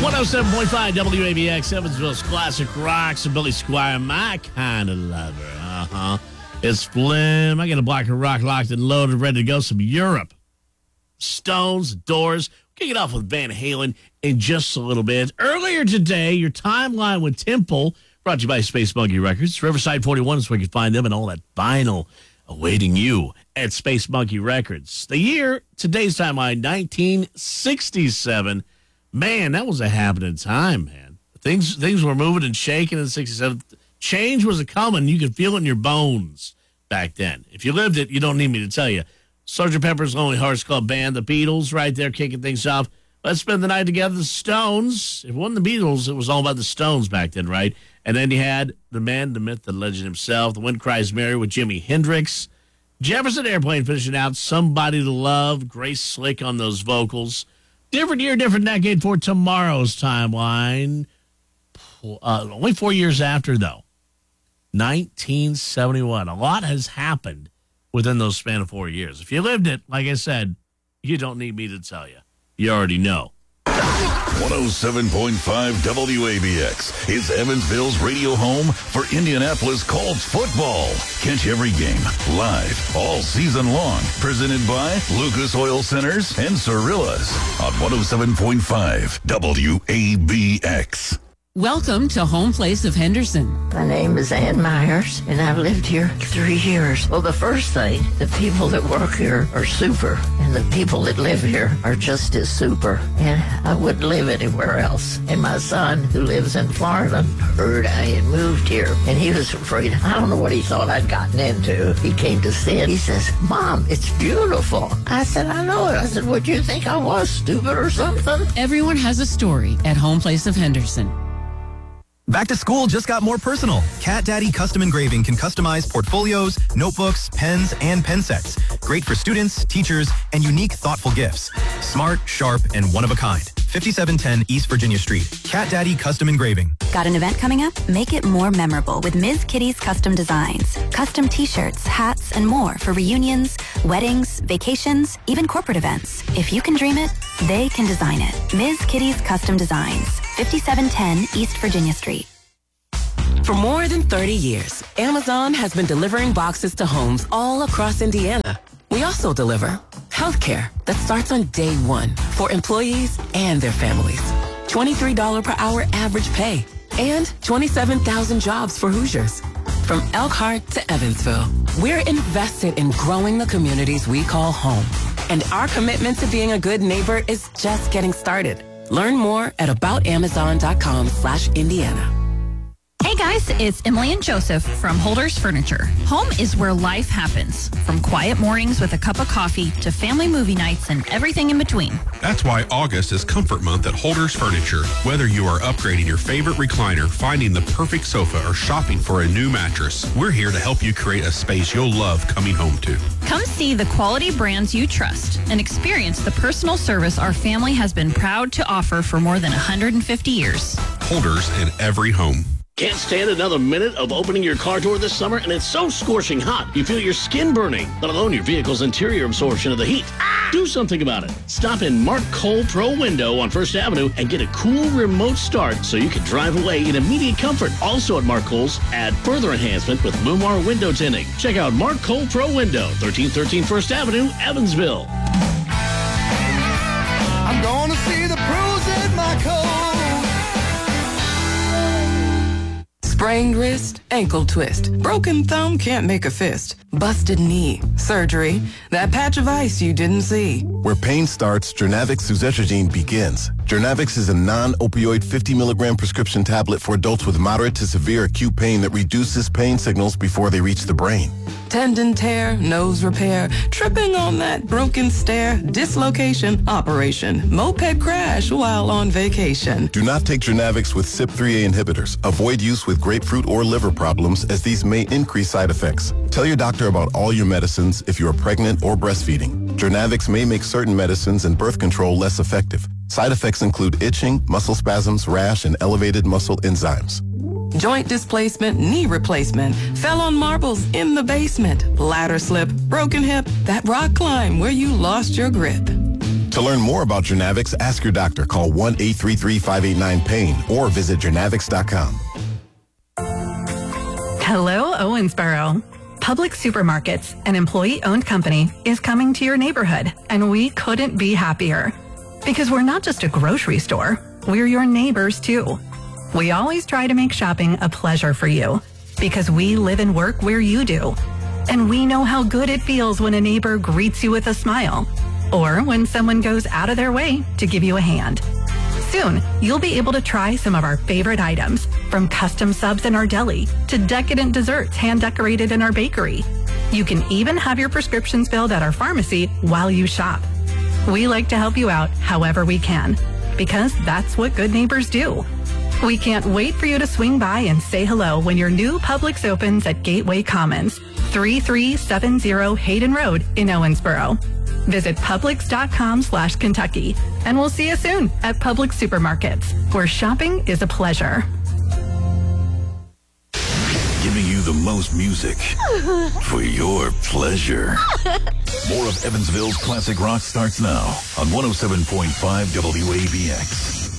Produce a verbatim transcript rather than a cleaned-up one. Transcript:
one oh seven point five W A B X, Evansville's classic rocks, and Billy Squire, my kind of lover. Uh-huh. It's Flim. I got a block of rock locked and loaded, ready to go. Some Europe. Stones, Doors. Kick it off with Van Halen in just a little bit. Earlier today, your timeline with Temple, brought to you by Space Monkey Records. Riverside forty-one is where you can find them and all that vinyl awaiting you at Space Monkey Records. The year, today's timeline, nineteen sixty-seven. Man, that was a happening time, man. Things things were moving and shaking in sixty-seven. Change was a coming. You could feel it in your bones back then. If you lived it, you don't need me to tell you. Sergeant Pepper's Lonely Hearts Club Band, the Beatles, right there kicking things off. Let's spend the night together. The Stones. If it wasn't the Beatles, it was all about the Stones back then, right? And then you had the man, the myth, the legend himself. The Wind Cries Mary with Jimi Hendrix. Jefferson Airplane finishing out. Somebody to Love. Grace Slick on those vocals. Different year, different decade for tomorrow's timeline. Uh, only four years after, though. nineteen seventy-one. A lot has happened within those span of four years. If you lived it, like I said, you don't need me to tell you. You already know. one oh seven point five W A B X is Evansville's radio home for Indianapolis Colts football. Catch every game live all season long. Presented by Lucas Oil Centers and Cirillas on one oh seven point five W A B X. Welcome to Home Place of Henderson. My name is Ann Myers, and I've lived here three years. Well, the first thing, the people that work here are super, and the people that live here are just as super, and I wouldn't live anywhere else. And my son, who lives in Florida, heard I had moved here, and he was afraid. I don't know what he thought I'd gotten into. He came to see it. He says, Mom, it's beautiful. I said, I know it. I said, would you think I was stupid or something? Everyone has a story at Home Place of Henderson. Back to school just got more personal. Cat Daddy Custom Engraving can customize portfolios, notebooks, pens, and pen sets. Great for students, teachers, and unique, thoughtful gifts. Smart, sharp, and one of a kind. fifty-seven ten East Virginia Street. Cat Daddy Custom Engraving. Got an event coming up? Make it more memorable with Miz Kitty's Custom Designs. Custom t-shirts, hats, and more for reunions, weddings, vacations, even corporate events. If you can dream it, they can design it. Miz Kitty's Custom Designs. fifty-seven ten East Virginia Street. For more than thirty years, Amazon has been delivering boxes to homes all across Indiana. We also deliver healthcare that starts on day one for employees and their families. twenty-three dollars per hour average pay and twenty-seven thousand jobs for Hoosiers. From Elkhart to Evansville, we're invested in growing the communities we call home. And our commitment to being a good neighbor is just getting started. Learn more at aboutamazon.com slash Indiana. Hey guys, it's Emily and Joseph from Holders Furniture. Home is where life happens, from quiet mornings with a cup of coffee to family movie nights and everything in between. That's why August is Comfort Month at Holders Furniture. Whether you are upgrading your favorite recliner, finding the perfect sofa, or shopping for a new mattress, we're here to help you create a space you'll love coming home to. Come see the quality brands you trust and experience the personal service our family has been proud to offer for more than one hundred fifty years. Holders in every home. Can't stand another minute of opening your car door this summer, and it's so scorching hot you feel your skin burning, let alone your vehicle's interior absorption of the heat. Do something about it. Stop in Mark Cole Pro Window on First Avenue and get a cool remote start so you can drive away in immediate comfort. Also at Mark Cole's, add further enhancement with Lumar window tinting. Check out Mark Cole Pro Window, thirteen thirteen First Avenue, Evansville. I'm gonna see the pros at my Cole. Sprained wrist, ankle twist, broken thumb, can't make a fist, busted knee, surgery, that patch of ice you didn't see. Where pain starts, Jernavix suzetrigine begins. Jernavix is a non-opioid fifty milligram prescription tablet for adults with moderate to severe acute pain that reduces pain signals before they reach the brain. Tendon tear, nose repair, tripping on that broken stair, dislocation, operation, moped crash while on vacation. Do not take Jernavix with C Y P three A inhibitors. Avoid use with grapefruit or liver problems, as these may increase side effects. Tell your doctor about all your medicines if you are pregnant or breastfeeding. Jernavix may make certain medicines and birth control less effective. Side effects include itching, muscle spasms, rash, and elevated muscle enzymes. Joint displacement, knee replacement, fell on marbles in the basement, ladder slip, broken hip, that rock climb where you lost your grip. To learn more about Jernavix, ask your doctor. Call one eight three three, five eight nine, pain or visit Jernavix dot com. Hello, Owensboro. Public Supermarkets, an employee-owned company, is coming to your neighborhood, and we couldn't be happier. Because we're not just a grocery store, we're your neighbors too. We always try to make shopping a pleasure for you, because we live and work where you do. And we know how good it feels when a neighbor greets you with a smile, or when someone goes out of their way to give you a hand. Soon, you'll be able to try some of our favorite items, from custom subs in our deli to decadent desserts hand-decorated in our bakery. You can even have your prescriptions filled at our pharmacy while you shop. We like to help you out however we can, because that's what good neighbors do. We can't wait for you to swing by and say hello when your new Publix opens at Gateway Commons, thirty-three seventy Hayden Road in Owensboro. Visit Publix.com slash Kentucky, and we'll see you soon at Publix Supermarkets, where shopping is a pleasure. Giving you the most music for your pleasure. More of Evansville's classic rock starts now on one oh seven point five W A B X.